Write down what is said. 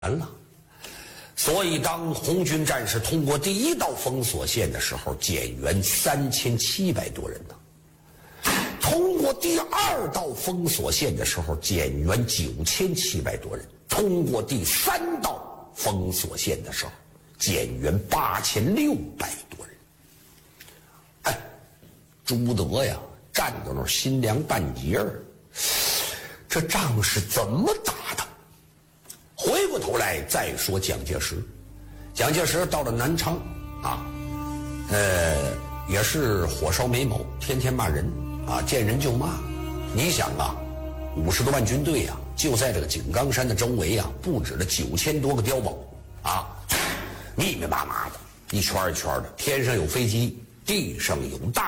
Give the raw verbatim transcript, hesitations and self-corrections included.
完了。所以，当红军战士通过第一道封锁线的时候，减员三千七百多人呢；通过第二道封锁线的时候，减员九千七百多人；通过第三道封锁线的时候，减员八千六百多人。哎，朱德呀，站到那儿心凉半截儿，这仗是怎么打的？回过头来再说蒋介石，蒋介石到了南昌啊，呃，也是火烧眉毛，天天骂人啊，见人就骂。你想啊，五十多万军队啊，就在这个井冈山的周围啊，布置了九千多个碉堡啊，密密麻麻的，一圈一圈的，天上有飞机，地上有大